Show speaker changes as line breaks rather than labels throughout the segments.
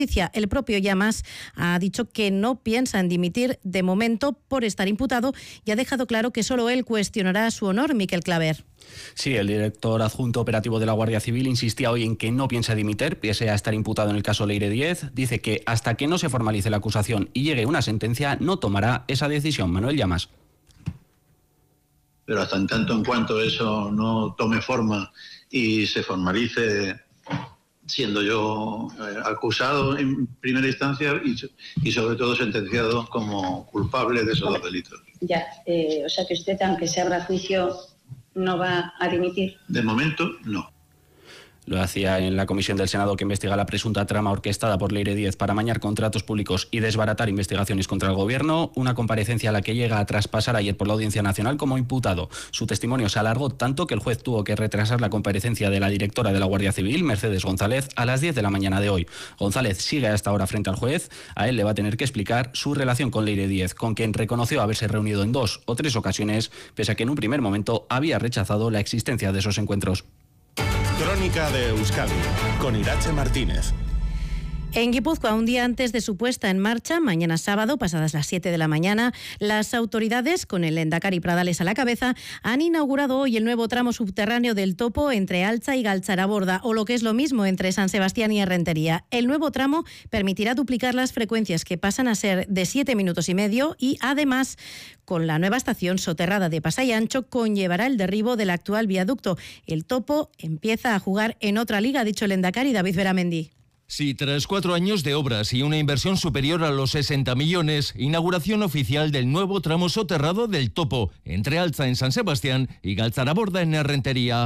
El propio Llamas ha dicho que no piensa en dimitir de momento por estar imputado y ha dejado claro que solo él cuestionará su honor. Miquel Claver.
Sí, el director adjunto operativo de la Guardia Civil insistía hoy en que no piensa dimitir, pese a estar imputado en el caso Leire Díez. Dice que hasta que no se formalice la acusación y llegue una sentencia, no tomará esa decisión. Manuel Llamas.
Pero hasta en tanto en cuanto eso no tome forma y se formalice, siendo yo acusado en primera instancia y sobre todo sentenciado como culpable de esos dos delitos.
Ya, o sea que usted, aunque se abra juicio, no va a dimitir.
De momento, no.
Lo hacía en la comisión del Senado que investiga la presunta trama orquestada por Leire Díez para amañar contratos públicos y desbaratar investigaciones contra el Gobierno, una comparecencia a la que llega a traspasar ayer por la Audiencia Nacional como imputado. Su testimonio se alargó tanto que el juez tuvo que retrasar la comparecencia de la directora de la Guardia Civil, Mercedes González, a las 10 de la mañana de hoy. González sigue a esta hora frente al juez. A él le va a tener que explicar su relación con Leire Díez, con quien reconoció haberse reunido en 2 o 3 ocasiones, pese a que en un primer momento había rechazado la existencia de esos encuentros.
Crónica de Euskadi, con Irache Martínez.
En Guipúzcoa, un día antes de su puesta en marcha, mañana sábado, pasadas las 7 de la mañana, las autoridades, con el Lehendakari Pradales a la cabeza, han inaugurado hoy el nuevo tramo subterráneo del Topo entre Altza y Galtzaraborda, o lo que es lo mismo, entre San Sebastián y Errentería. El nuevo tramo permitirá duplicar las frecuencias, que pasan a ser de 7 minutos y medio, y además, con la nueva estación soterrada de Pasai Ancho, conllevará el derribo del actual viaducto. El Topo empieza a jugar en otra liga, ha dicho el Lehendakari David Beramendi.
Sí, tras 4 años de obras y una inversión superior a los 60 millones, inauguración oficial del nuevo tramo soterrado del Topo, entre Altza en San Sebastián y Galtzaraborda en Errentería.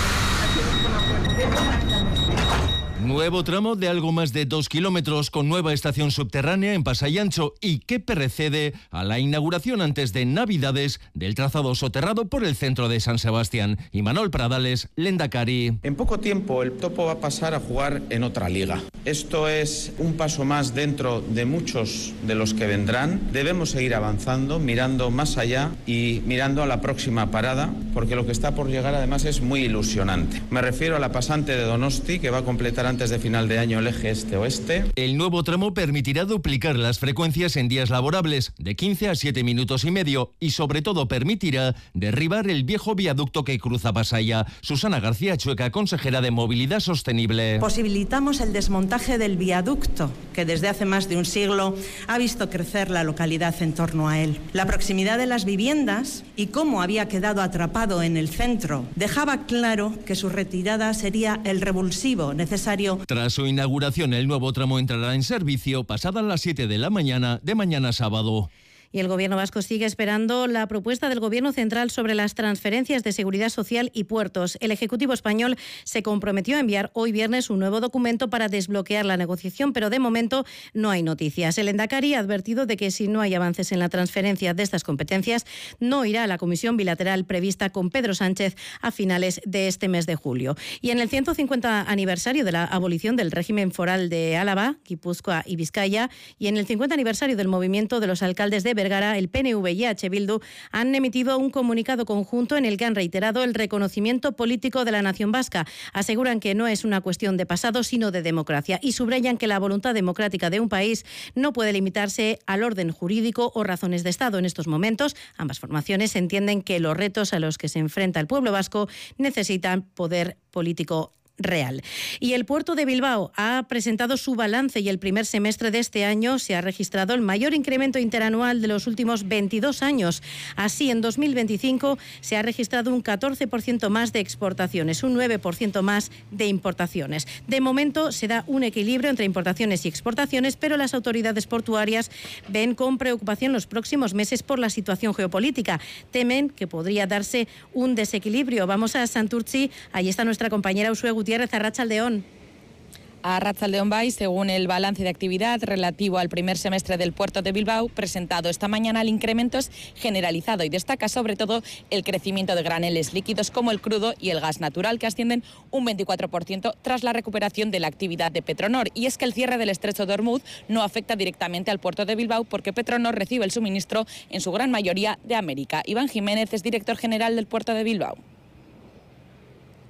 Nuevo tramo de algo más de 2 kilómetros con nueva estación subterránea en Pasai Ancho y que precede a la inauguración antes de Navidades del trazado soterrado por el centro de San Sebastián. Imanol Pradales, Lehendakari.
En poco tiempo el Topo va a pasar a jugar en otra liga. Esto es un paso más dentro de muchos de los que vendrán. Debemos seguir avanzando, mirando más allá y mirando a la próxima parada, porque lo que está por llegar además es muy ilusionante. Me refiero a la pasante de Donosti, que va a completar antes de final de año el eje este-oeste.
El nuevo tramo permitirá duplicar las frecuencias en días laborables, de 15 a 7 minutos y medio, y sobre todo permitirá derribar el viejo viaducto que cruza Pasaia. Susana García Chueca, consejera de Movilidad Sostenible.
Posibilitamos el desmontaje del viaducto, que desde hace más de un siglo ha visto crecer la localidad en torno a él. La proximidad de las viviendas y cómo había quedado atrapado en el centro dejaba claro que su retirada sería el revulsivo necesario.
Tras su inauguración, el nuevo tramo entrará en servicio pasadas las 7 de la mañana de mañana sábado.
Y el Gobierno vasco sigue esperando la propuesta del Gobierno central sobre las transferencias de seguridad social y puertos. El Ejecutivo español se comprometió a enviar hoy viernes un nuevo documento para desbloquear la negociación, pero de momento no hay noticias. El Lehendakari ha advertido de que si no hay avances en la transferencia de estas competencias, no irá a la comisión bilateral prevista con Pedro Sánchez a finales de este mes de julio. Y en el 150 aniversario de la abolición del régimen foral de Álava, Guipúzcoa y Vizcaya, y en el 50 aniversario del movimiento de los alcaldes de Vergara, el PNV y EH Bildu han emitido un comunicado conjunto en el que han reiterado el reconocimiento político de la nación vasca. Aseguran que no es una cuestión de pasado, sino de democracia, y subrayan que la voluntad democrática de un país no puede limitarse al orden jurídico o razones de Estado. En estos momentos, ambas formaciones entienden que los retos a los que se enfrenta el pueblo vasco necesitan poder político real. Y el puerto de Bilbao ha presentado su balance y el primer semestre de este año se ha registrado el mayor incremento interanual de los últimos 22 años. Así, en 2025 se ha registrado un 14% más de exportaciones, un 9% más de importaciones. De momento se da un equilibrio entre importaciones y exportaciones, pero las autoridades portuarias ven con preocupación los próximos meses por la situación geopolítica. Temen que podría darse un desequilibrio. Vamos a Santurtzi, ahí está nuestra compañera Uxue Gutiérrez. Arratsaldeón.
Arratsaldeón Bay, según el balance de actividad relativo al primer semestre del puerto de Bilbao, presentado esta mañana, el incremento es generalizado y destaca sobre todo el crecimiento de graneles líquidos como el crudo y el gas natural, que ascienden un 24% tras la recuperación de la actividad de Petronor. Y es que el cierre del estrecho de Ormuz no afecta directamente al puerto de Bilbao porque Petronor recibe el suministro en su gran mayoría de América. Iván Jiménez es director general del puerto de Bilbao.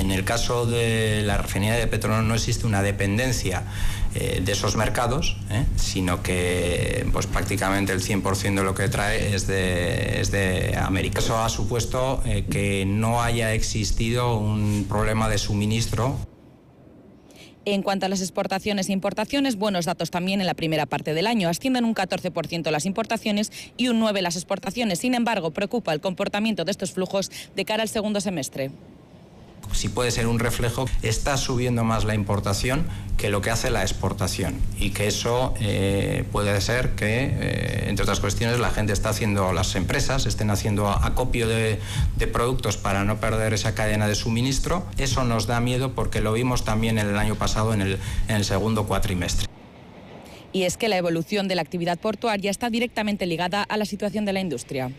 En el caso de la refinería de Petronor no existe una dependencia de esos mercados, sino que pues prácticamente el 100% de lo que trae es de América. Eso ha supuesto que no haya existido un problema de suministro.
En cuanto a las exportaciones e importaciones, buenos datos también en la primera parte del año. Ascienden un 14% las importaciones y un 9% las exportaciones. Sin embargo, preocupa el comportamiento de estos flujos de cara al segundo semestre.
Si puede ser un reflejo, está subiendo más la importación que lo que hace la exportación, y que eso puede ser que, entre otras cuestiones, la gente está haciendo, las empresas estén haciendo acopio de productos para no perder esa cadena de suministro. Eso nos da miedo porque lo vimos también el año pasado en el segundo cuatrimestre.
Y es que la evolución de la actividad portuaria está directamente ligada a la situación de la industria.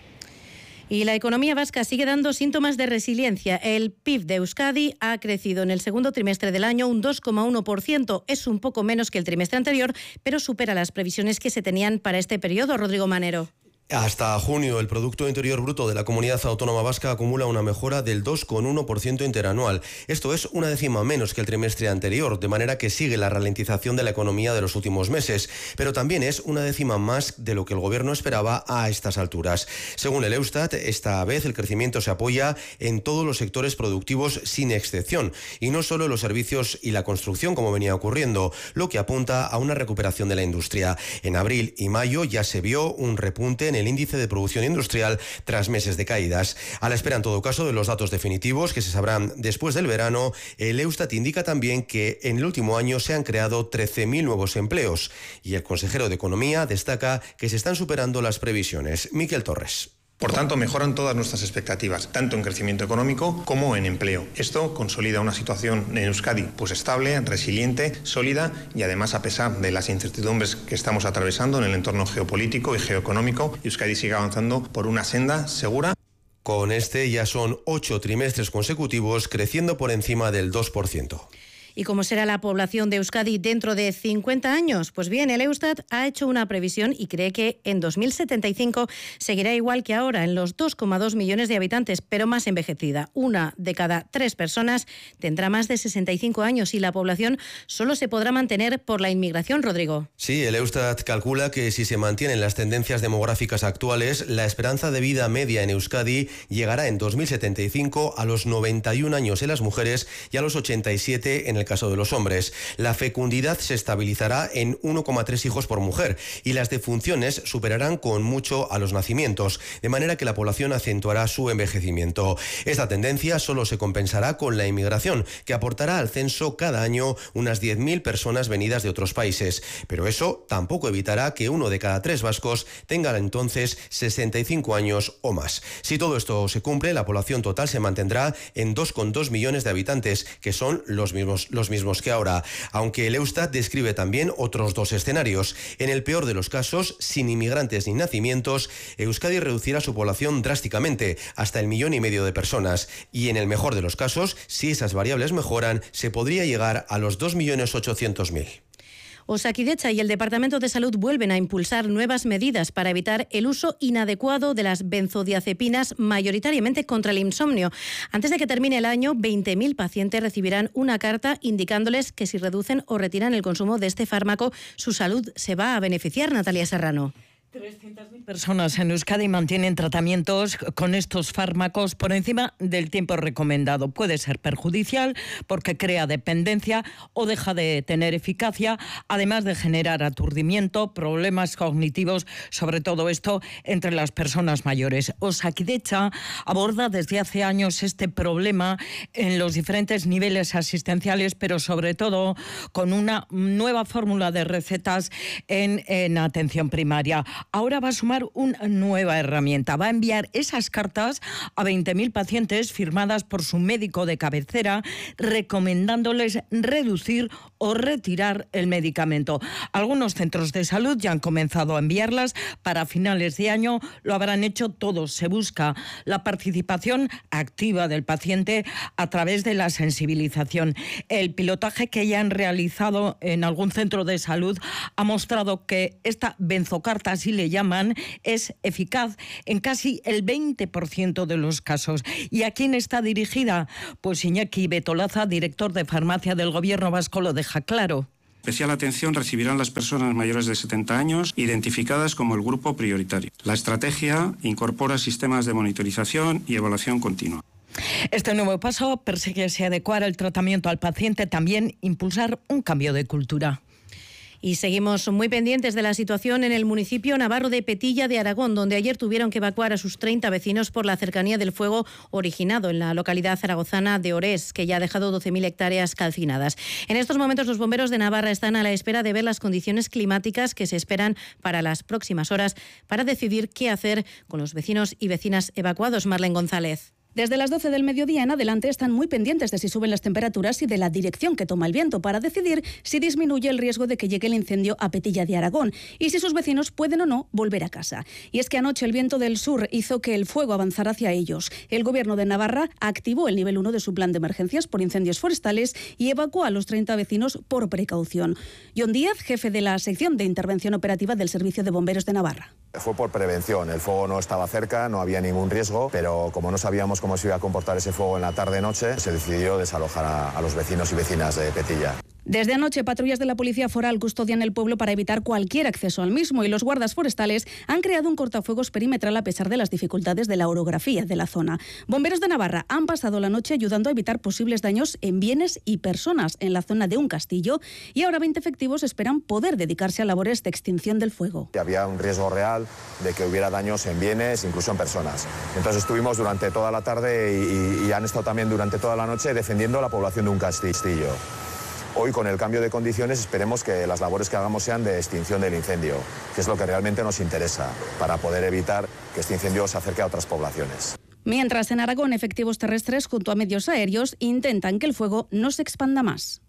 Y la economía vasca sigue dando síntomas de resiliencia. El PIB de Euskadi ha crecido en el segundo trimestre del año un 2,1%. Es un poco menos que el trimestre anterior, pero supera las previsiones que se tenían para este periodo. Rodrigo Manero.
Hasta junio, el Producto Interior Bruto de la Comunidad Autónoma Vasca acumula una mejora del 2,1% interanual. Esto es una décima menos que el trimestre anterior, de manera que sigue la ralentización de la economía de los últimos meses, pero también es una décima más de lo que el Gobierno esperaba a estas alturas. Según el Eustat, esta vez el crecimiento se apoya en todos los sectores productivos sin excepción, y no solo en los servicios y la construcción, como venía ocurriendo, lo que apunta a una recuperación de la industria. En abril y mayo ya se vio un repunte en el índice de producción industrial tras meses de caídas. A la espera, en todo caso, de los datos definitivos que se sabrán después del verano, el Eustat indica también que en el último año se han creado 13.000 nuevos empleos, y el consejero de Economía destaca que se están superando las previsiones. Miquel Torres.
Por tanto, mejoran todas nuestras expectativas, tanto en crecimiento económico como en empleo. Esto consolida una situación en Euskadi pues estable, resiliente, sólida, y además, a pesar de las incertidumbres que estamos atravesando en el entorno geopolítico y geoeconómico, Euskadi sigue avanzando por una senda segura.
Con este ya son 8 trimestres consecutivos creciendo por encima del 2%.
¿Y cómo será la población de Euskadi dentro de 50 años? Pues bien, el Eustat ha hecho una previsión y cree que en 2075 seguirá igual que ahora, en los 2,2 millones de habitantes, pero más envejecida. 1 de cada 3 personas tendrá más de 65 años y la población solo se podrá mantener por la inmigración, Rodrigo.
Sí, el Eustat calcula que si se mantienen las tendencias demográficas actuales, la esperanza de vida media en Euskadi llegará en 2075 a los 91 años en las mujeres y a los 87 en el caso de los hombres. La fecundidad se estabilizará en 1,3 hijos por mujer y las defunciones superarán con mucho a los nacimientos, de manera que la población acentuará su envejecimiento. Esta tendencia solo se compensará con la inmigración, que aportará al censo cada año unas 10.000 personas venidas de otros países. Pero eso tampoco evitará que 1 de cada 3 vascos tenga entonces 65 años o más. Si todo esto se cumple, la población total se mantendrá en 2,2 millones de habitantes, que son los mismos que ahora, aunque el Eustat describe también otros 2 escenarios. En el peor de los casos, sin inmigrantes ni nacimientos, Euskadi reducirá su población drásticamente, hasta 1,5 millones de personas, y en el mejor de los casos, si esas variables mejoran, se podría llegar a los 2.800.000.
Osakidetza y el Departamento de Salud vuelven a impulsar nuevas medidas para evitar el uso inadecuado de las benzodiazepinas, mayoritariamente contra el insomnio. Antes de que termine el año, 20.000 pacientes recibirán una carta indicándoles que si reducen o retiran el consumo de este fármaco, su salud se va a beneficiar. Natalia Serrano.
300.000 personas en Euskadi mantienen tratamientos con estos fármacos por encima del tiempo recomendado. Puede ser perjudicial porque crea dependencia o deja de tener eficacia, además de generar aturdimiento, problemas cognitivos, sobre todo esto entre las personas mayores. Osakidetza aborda desde hace años este problema en los diferentes niveles asistenciales, pero sobre todo con una nueva fórmula de recetas en atención primaria. Ahora va a sumar una nueva herramienta. Va a enviar esas cartas a 20.000 pacientes firmadas por su médico de cabecera, recomendándoles reducir o retirar el medicamento. Algunos centros de salud ya han comenzado a enviarlas. Para finales de año lo habrán hecho todos. Se busca la participación activa del paciente a través de la sensibilización. El pilotaje que ya han realizado en algún centro de salud ha mostrado que esta benzocarta, así le llaman, es eficaz en casi el 20% de los casos. ¿Y a quién está dirigida? Pues Iñaki Betolaza, director de farmacia del Gobierno vasco, lo deja claro.
Especial atención recibirán las personas mayores de 70 años identificadas como el grupo prioritario. La estrategia incorpora sistemas de monitorización y evaluación continua.
Este nuevo paso persigue adecuar el tratamiento al paciente, también impulsar un cambio de cultura.
Y seguimos muy pendientes de la situación en el municipio navarro de Petilla de Aragón, donde ayer tuvieron que evacuar a sus 30 vecinos por la cercanía del fuego originado en la localidad zaragozana de Orés, que ya ha dejado 12.000 hectáreas calcinadas. En estos momentos los bomberos de Navarra están a la espera de ver las condiciones climáticas que se esperan para las próximas horas para decidir qué hacer con los vecinos y vecinas evacuados. Marlene González.
Desde las 12 del mediodía en adelante están muy pendientes de si suben las temperaturas y de la dirección que toma el viento para decidir si disminuye el riesgo de que llegue el incendio a Petilla de Aragón y si sus vecinos pueden o no volver a casa. Y es que anoche el viento del sur hizo que el fuego avanzara hacia ellos. El Gobierno de Navarra activó el nivel 1 de su plan de emergencias por incendios forestales y evacuó a los 30 vecinos por precaución. John Díaz, jefe de la sección de intervención operativa del Servicio de Bomberos de Navarra.
Fue por prevención, el fuego no estaba cerca, no había ningún riesgo, pero como no sabíamos cómo se iba a comportar ese fuego en la tarde-noche, se decidió desalojar a los vecinos y vecinas de Petilla.
Desde anoche, patrullas de la Policía Foral custodian el pueblo para evitar cualquier acceso al mismo y los guardas forestales han creado un cortafuegos perimetral a pesar de las dificultades de la orografía de la zona. Bomberos de Navarra han pasado la noche ayudando a evitar posibles daños en bienes y personas en la zona de un castillo y ahora 20 efectivos esperan poder dedicarse a labores de extinción del fuego.
Había un riesgo real de que hubiera daños en bienes, incluso en personas. Entonces estuvimos durante toda la tarde y han estado también durante toda la noche defendiendo la población de un castillo. Hoy, con el cambio de condiciones, esperemos que las labores que hagamos sean de extinción del incendio, que es lo que realmente nos interesa, para poder evitar que este incendio se acerque a otras poblaciones.
Mientras en Aragón, efectivos terrestres junto a medios aéreos intentan que el fuego no se expanda más.